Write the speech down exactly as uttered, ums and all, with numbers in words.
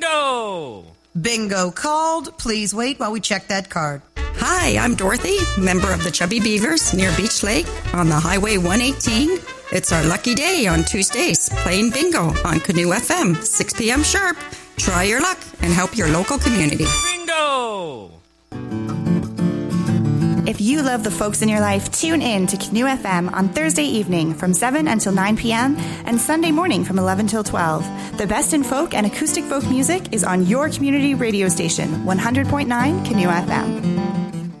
Bingo! Bingo called. Please wait while we check that card. Hi, I'm Dorothy, member of the Chubby Beavers near Beach Lake on the Highway one eighteen. It's our lucky day on Tuesdays, playing bingo on Canoe F M, six p.m. sharp. Try your luck and help your local community. Bingo! If you love the folks in your life, tune in to Canoe F M on Thursday evening from seven until nine p.m. and Sunday morning from eleven till twelve. The best in folk and acoustic folk music is on your community radio station, one hundred point nine Canoe F M.